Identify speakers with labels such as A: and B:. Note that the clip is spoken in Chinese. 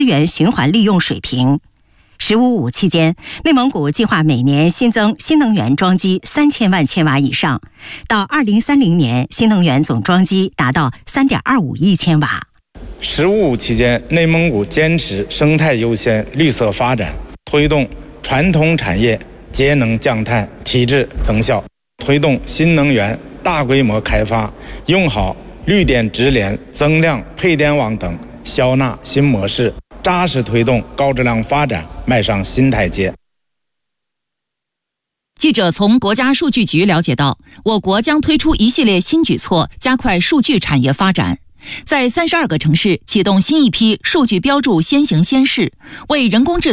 A: 源循环利用水平。“15+5”期间，内蒙古计划每年新增新能源装机3000万千瓦以上，到2030年，新能源总装机达到3.25亿千瓦。
B: “15+5”期间，内蒙古坚持生态优先、绿色发展，推动传统产业节能降碳、提质增效，推动新能源大规模开发，用好绿电直连、增量配电网等消纳新模式，扎实推动高质量发展迈上新台阶。
C: 记者从国家数据局了解到，我国将推出一系列新举措，加快数据产业发展。在32个城市启动新一批数据标注先行先试，为人工智能